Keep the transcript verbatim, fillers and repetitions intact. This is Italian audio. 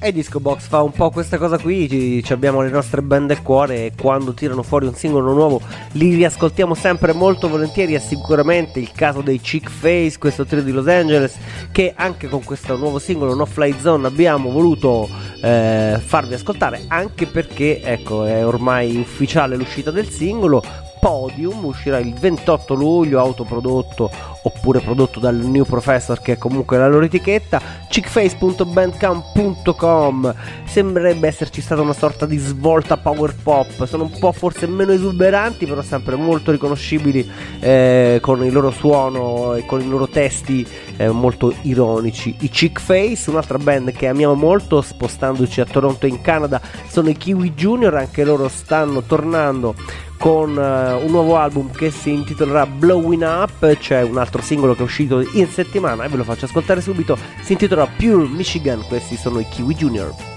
E Disco Box fa un po' questa cosa qui, ci, ci abbiamo le nostre band a cuore e quando tirano fuori un singolo nuovo li riascoltiamo sempre molto volentieri. È sicuramente il caso dei Chick Face, questo trio di Los Angeles, che anche con questo nuovo singolo No Fly Zone abbiamo voluto eh, farvi ascoltare, anche perché ecco è ormai ufficiale l'uscita del singolo. Podium uscirà il ventotto luglio, autoprodotto oppure prodotto dal New Professor, che è comunque la loro etichetta. chickface punto bandcamp punto com. Sembrerebbe esserci stata una sorta di svolta power pop, sono un po' forse meno esuberanti, però sempre molto riconoscibili eh, con il loro suono e con i loro testi eh, molto ironici. I Chick Face, un'altra band che amiamo molto, spostandoci a Toronto in Canada, sono i Kiwi Junior, anche loro stanno tornando con uh, un nuovo album che si intitolerà Blowing Up. C'è un altro singolo che è uscito in settimana e ve lo faccio ascoltare subito, si intitola Pure Michigan. Questi sono i Kiwi Junior.